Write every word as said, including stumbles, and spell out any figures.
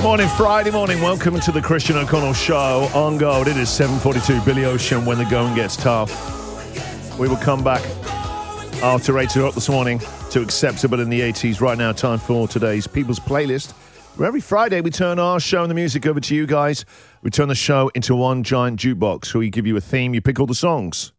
Good morning, Friday morning. Welcome to the Christian O'Connell Show on Gold. It is seven forty-two, Billy Ocean, When the Going Gets Tough. We will come back after eight o'clock this morning to Acceptable in the eighties. Right now, time for today's People's Playlist, where every Friday we turn our show and the music over to you guys. We turn the show into one giant jukebox where we give you a theme, you pick all the songs.